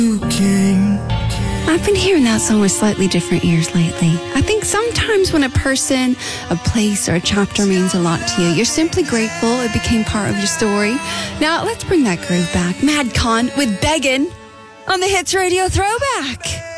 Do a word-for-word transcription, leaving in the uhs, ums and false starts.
I've been hearing that song with slightly different ears lately. I think sometimes when a person, a place, or a chapter means a lot to you, you're simply grateful it became part of your story. Now, let's bring that groove back. Mad Con with Beggin' on the Hits Radio Throwback.